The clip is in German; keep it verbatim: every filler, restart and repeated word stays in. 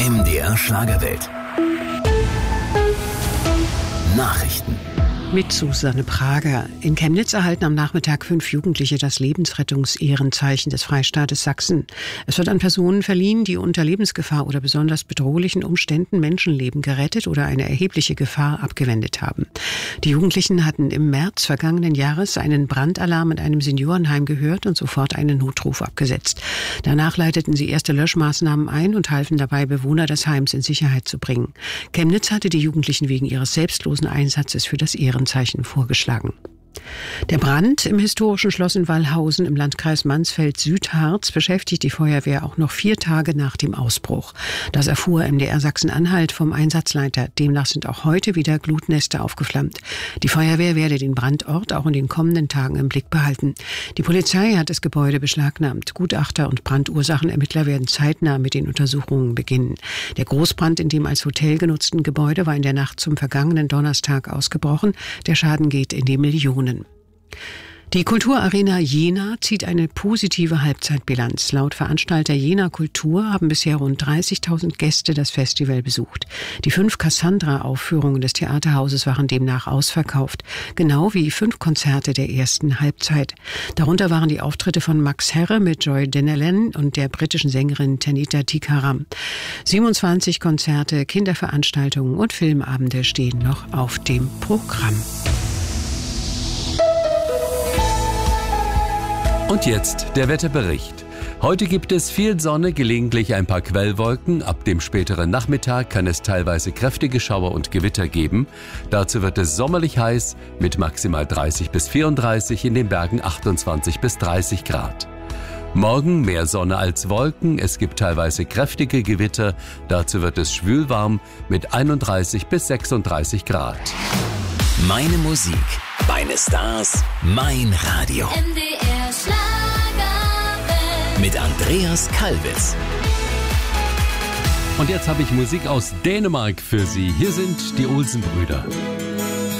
M D R Schlagerwelt. Nachrichten. Mit Susanne Prager. In Chemnitz erhalten am Nachmittag fünf Jugendliche das Lebensrettungsehrenzeichen des Freistaates Sachsen. Es wird an Personen verliehen, die unter Lebensgefahr oder besonders bedrohlichen Umständen Menschenleben gerettet oder eine erhebliche Gefahr abgewendet haben. Die Jugendlichen hatten im März vergangenen Jahres einen Brandalarm in einem Seniorenheim gehört und sofort einen Notruf abgesetzt. Danach leiteten sie erste Löschmaßnahmen ein und halfen dabei, Bewohner des Heims in Sicherheit zu bringen. Chemnitz hatte die Jugendlichen wegen ihres selbstlosen Einsatzes für das Ehrenzeichen vorgeschlagen. Der Brand im historischen Schloss in Wallhausen im Landkreis Mansfeld-Südharz beschäftigt die Feuerwehr auch noch vier Tage nach dem Ausbruch. Das erfuhr M D R Sachsen-Anhalt vom Einsatzleiter. Demnach sind auch heute wieder Glutnester aufgeflammt. Die Feuerwehr werde den Brandort auch in den kommenden Tagen im Blick behalten. Die Polizei hat das Gebäude beschlagnahmt. Gutachter und Brandursachenermittler werden zeitnah mit den Untersuchungen beginnen. Der Großbrand in dem als Hotel genutzten Gebäude war in der Nacht zum vergangenen Donnerstag ausgebrochen. Der Schaden geht in die Millionen. Die Kulturarena Jena zieht eine positive Halbzeitbilanz. Laut Veranstalter Jena Kultur haben bisher rund dreißigtausend Gäste das Festival besucht. Die fünf Cassandra-Aufführungen des Theaterhauses waren demnach ausverkauft, genau wie fünf Konzerte der ersten Halbzeit. Darunter waren die Auftritte von Max Herre mit Joy Denelen und der britischen Sängerin Tanita Tikaram. siebenundzwanzig Konzerte, Kinderveranstaltungen und Filmabende stehen noch auf dem Programm. Und jetzt der Wetterbericht. Heute gibt es viel Sonne, gelegentlich ein paar Quellwolken. Ab dem späteren Nachmittag kann es teilweise kräftige Schauer und Gewitter geben. Dazu wird es sommerlich heiß mit maximal dreißig bis vierunddreißig, in den Bergen achtundzwanzig bis dreißig Grad. Morgen mehr Sonne als Wolken, es gibt teilweise kräftige Gewitter. Dazu wird es schwülwarm mit einunddreißig bis sechsunddreißig Grad. Meine Musik, meine Stars, mein Radio. M D R Schlagerwelt. Mit Andreas Kalbitz. Und jetzt habe ich Musik aus Dänemark für Sie. Hier sind die Olsen-Brüder.